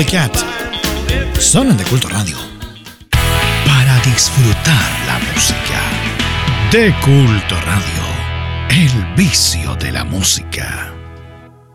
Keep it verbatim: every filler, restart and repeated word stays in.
Cat. Sonan de Culto Radio. Para disfrutar la música. De Culto Radio. El vicio de la música.